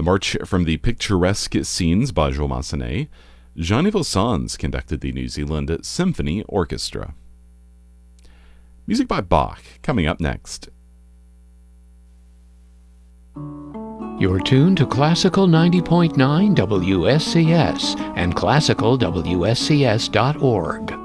march from the picturesque scenes by Jules Massenet. Jean-Yves Sanz conducted the New Zealand Symphony Orchestra. Music by Bach, coming up next. You're tuned to Classical 90.9 WSCS and classicalwscs.org.